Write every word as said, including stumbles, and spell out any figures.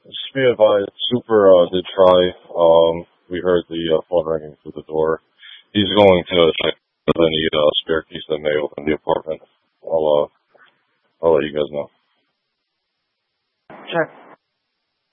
Just be advised, Super uh, did try. Um, we heard the uh, phone ringing through the door. He's going to check if there's any uh, spare keys that may open the apartment. I'll, uh, I'll let you guys know. Check.